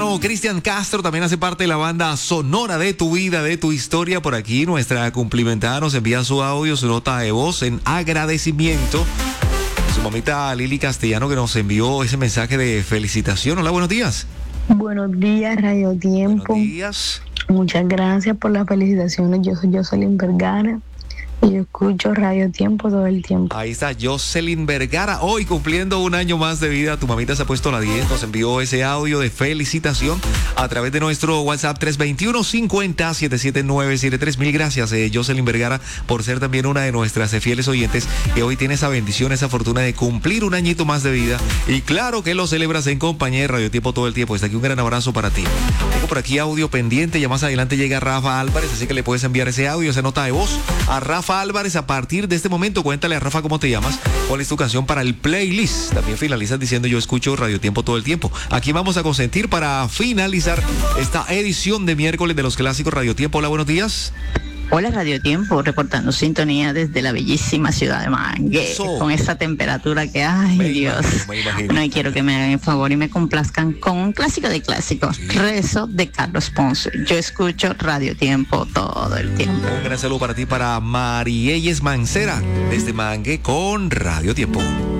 hermano Cristian Castro también hace parte de la banda sonora de tu vida, de tu historia. Por aquí nuestra cumplimentada nos envía su audio, su nota de voz en agradecimiento. Su mamita Lili Castellano que nos envió ese mensaje de felicitación. Hola, buenos días. Buenos días, Radio Tiempo. Buenos días. Muchas gracias por las felicitaciones. Yo soy Jocelyn Vergara y yo escucho Radio Tiempo todo el tiempo. Ahí está Jocelyn Vergara, hoy cumpliendo un año más de vida. Tu mamita se ha puesto la 10, nos envió ese audio de felicitación a través de nuestro WhatsApp 321-50-77973. Mil gracias, Jocelyn Vergara, por ser también una de nuestras fieles oyentes que hoy tiene esa bendición, esa fortuna de cumplir un añito más de vida. Y claro que lo celebras en compañía de Radio Tiempo todo el tiempo. Desde aquí un gran abrazo para ti. Tengo por aquí audio pendiente, ya más adelante llega Rafa Álvarez, así que le puedes enviar ese audio, esa nota de voz a Rafa Álvarez a partir de este momento. Cuéntale a Rafa cómo te llamas, cuál es tu canción para el playlist. También finalizas diciendo yo escucho Radio Tiempo todo el tiempo. Aquí vamos a consentir para finalizar esta edición de miércoles de los clásicos Radio Tiempo. Hola, buenos días. Hola Radio Tiempo, reportando sintonía desde la bellísima ciudad de Mangue, con esa temperatura que, ay Dios, no, y quiero que me hagan el favor y me complazcan con un clásico de clásicos, sí. Rezo de Carlos Ponce. Yo escucho Radio Tiempo todo el tiempo. Un gran saludo para ti, para Marielles Mancera, desde Mangue con Radio Tiempo.